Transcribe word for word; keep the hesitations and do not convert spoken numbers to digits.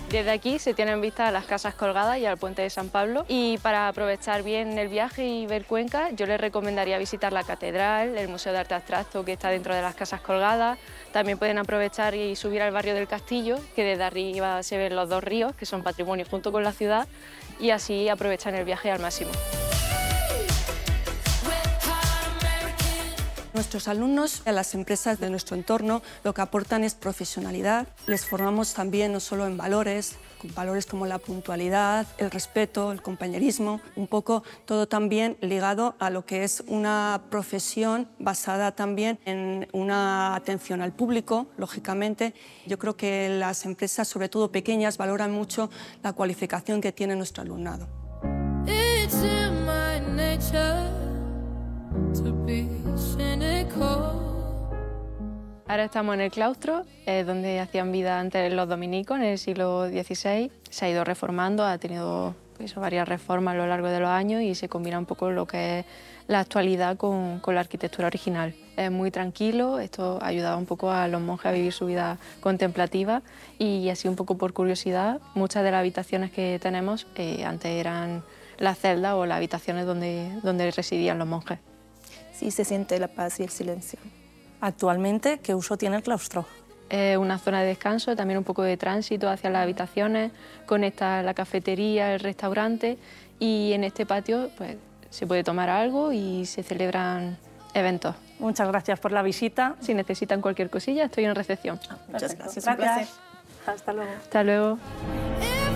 Desde aquí se tienen vistas a las casas colgadas y al puente de San Pablo. Y para aprovechar bien el viaje y ver Cuenca, yo les recomendaría visitar la catedral, el Museo de Arte Abstracto que está dentro de las casas colgadas. También pueden aprovechar y subir al barrio del Castillo, que desde arriba se ven los dos ríos, que son patrimonio junto con la ciudad, y así aprovechan el viaje al máximo. Nuestros alumnos a las empresas de nuestro entorno lo que aportan es profesionalidad. Les formamos también no solo en valores, con valores como la puntualidad, el respeto, el compañerismo, un poco todo también ligado a lo que es una profesión basada también en una atención al público, lógicamente. Yo creo que las empresas, sobre todo pequeñas, valoran mucho la cualificación que tiene nuestro alumnado. It's in my nature to be cynical. Ahora estamos en el claustro, eh, donde hacían vida antes los dominicos en el siglo dieciséis. Se ha ido reformando, ha tenido pues, varias reformas a lo largo de los años y se combina un poco lo que es la actualidad con, con la arquitectura original. Es muy tranquilo, esto ha ayudado un poco a los monjes a vivir su vida contemplativa y así un poco por curiosidad, muchas de las habitaciones que tenemos eh, antes eran las celdas o las habitaciones donde, donde residían los monjes. Sí, se siente la paz y el silencio. Actualmente, ¿qué uso tiene el claustro? Es eh, una zona de descanso, también un poco de tránsito hacia las habitaciones, conecta la cafetería, el restaurante y en este patio pues, se puede tomar algo y se celebran eventos. Muchas gracias por la visita. Si necesitan cualquier cosilla, estoy en recepción. Muchas gracias. Gracias. Hasta luego. Hasta luego.